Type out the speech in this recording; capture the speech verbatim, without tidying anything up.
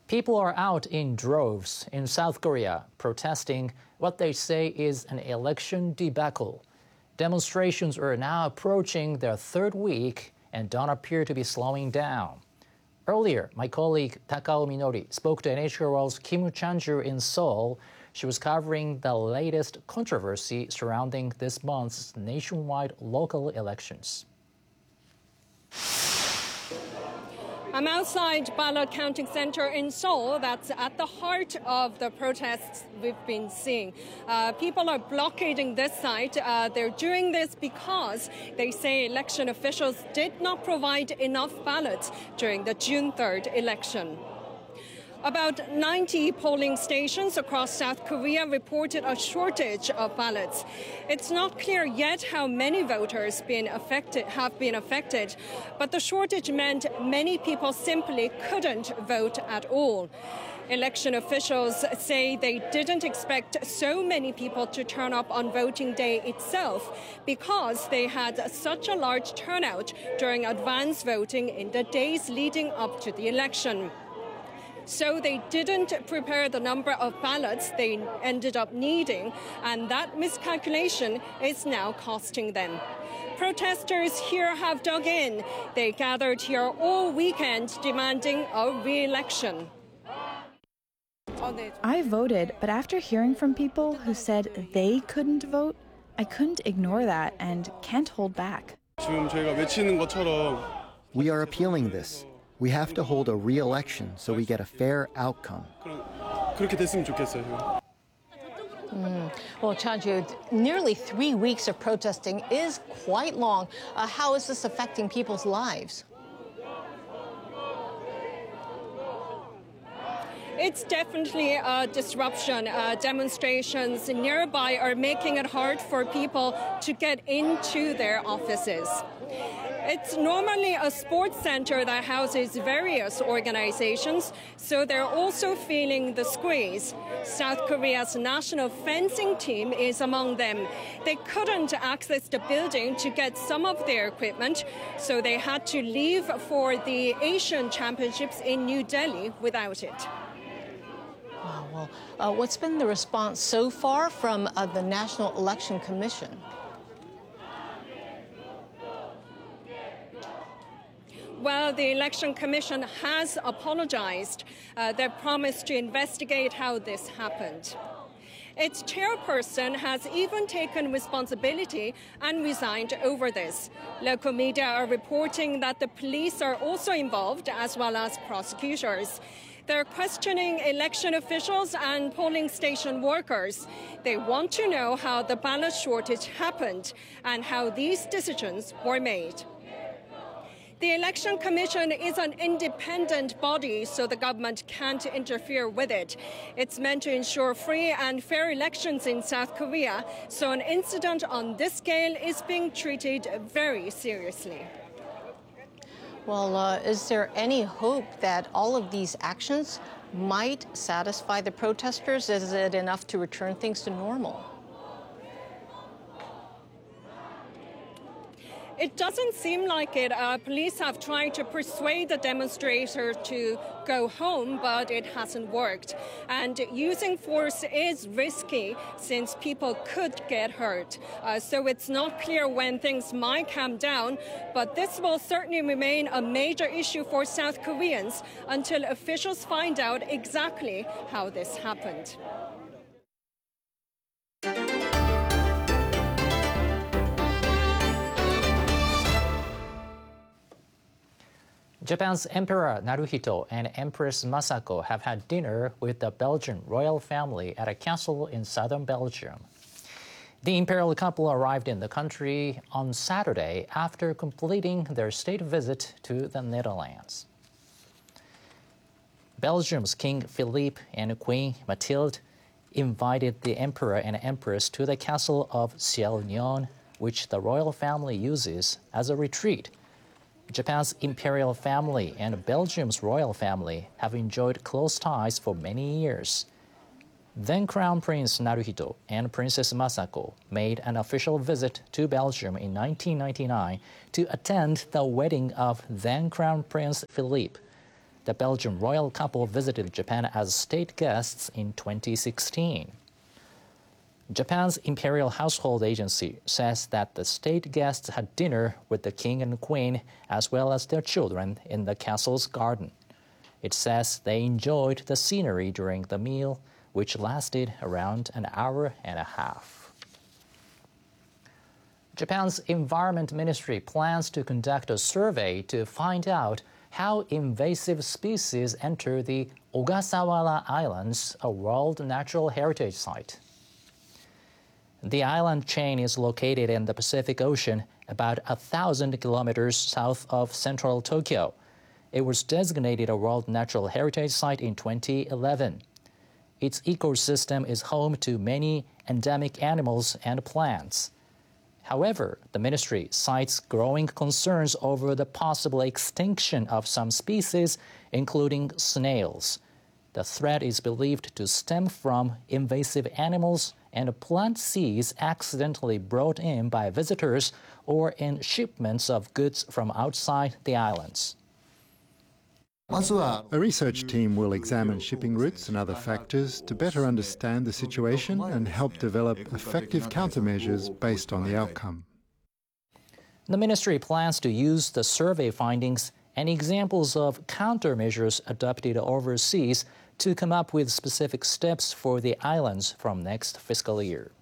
People are out in droves in South Korea protesting what they say is an election debacle. Demonstrations are now approaching their third week and don't appear to be slowing down. Earlier, my colleague Takao Minori spoke to N H K World's Kim Chan-ju in Seoul. She was covering the latest controversy surrounding this month's nationwide local elections. I'm outside ballot counting center in Seoul. That's at the heart of the protests we've been seeing. Uh, people are blockading this site. Uh, they're doing this because they say election officials did not provide enough ballots during the June third election. About ninety polling stations across South Korea reported a shortage of ballots. It's not clear yet how many voters been affected, have been affected, but the shortage meant many people simply couldn't vote at all. Election officials say they didn't expect so many people to turn up on voting day itself because they had such a large turnout during advance voting in the days leading up to the election. So they didn't prepare the number of ballots they ended up needing, and that miscalculation is now costing them. Protesters here have dug in. They gathered here all weekend demanding a re-election. I voted, but after hearing from people who said they couldn't vote, I couldn't ignore that and can't hold back. We are appealing this. We have to hold a re-election so we get a fair outcome. Mm. Well, Chan-ju, nearly three weeks of protesting is quite long. Uh, how is this affecting people's lives? It's definitely a disruption. Uh, demonstrations nearby are making it hard for people to get into their offices. It's normally a sports center that houses various organizations, so they're also feeling the squeeze. South Korea's national fencing team is among them. They couldn't access the building to get some of their equipment, so they had to leave for the Asian Championships in New Delhi without it. Wow, well, uh, what's been the response so far from uh, the National Election Commission? Well, the Election Commission has apologized. Uh, they promised to investigate how this happened. Its chairperson has even taken responsibility and resigned over this. Local media are reporting that the police are also involved, as well as prosecutors. They're questioning election officials and polling station workers. They want to know how the ballot shortage happened and how these decisions were made. The Election Commission is an independent body, so the government can't interfere with it. It's meant to ensure free and fair elections in South Korea, so an incident on this scale is being treated very seriously. Well, uh, is there any hope that all of these actions might satisfy the protesters? Is it enough to return things to normal? It doesn't seem like it. Uh, police have tried to persuade the demonstrators to go home, but it hasn't worked. And using force is risky since people could get hurt. Uh, so it's not clear when things might calm down, but this will certainly remain a major issue for South Koreans until officials find out exactly how this happened. Japan's Emperor Naruhito and Empress Masako have had dinner with the Belgian royal family at a castle in southern Belgium. The imperial couple arrived in the country on Saturday after completing their state visit to the Netherlands. Belgium's King Philippe and Queen Mathilde invited the emperor and empress to the castle of Ciel-Nyon, which the royal family uses as a retreat. Japan's imperial family and Belgium's royal family have enjoyed close ties for many years. Then Crown Prince Naruhito and Princess Masako made an official visit to Belgium in nineteen ninety-nine to attend the wedding of then Crown Prince Philippe. The Belgian royal couple visited Japan as state guests in twenty sixteen. Japan's Imperial Household Agency says that the state guests had dinner with the king and queen as well as their children in the castle's garden. It says they enjoyed the scenery during the meal, which lasted around an hour and a half. Japan's Environment Ministry plans to conduct a survey to find out how invasive species enter the Ogasawara Islands, a World Natural Heritage Site. The island chain is located in the Pacific Ocean, about a thousand kilometers south of central Tokyo. It was designated a World Natural Heritage Site in twenty eleven. Its ecosystem is home to many endemic animals and plants. However, the ministry cites growing concerns over the possible extinction of some species, including snails. The threat is believed to stem from invasive animals and plant seeds accidentally brought in by visitors or in shipments of goods from outside the islands. A research team will examine shipping routes and other factors to better understand the situation and help develop effective countermeasures based on the outcome. The ministry plans to use the survey findings and examples of countermeasures adopted overseas to come up with specific steps for the islands from next fiscal year.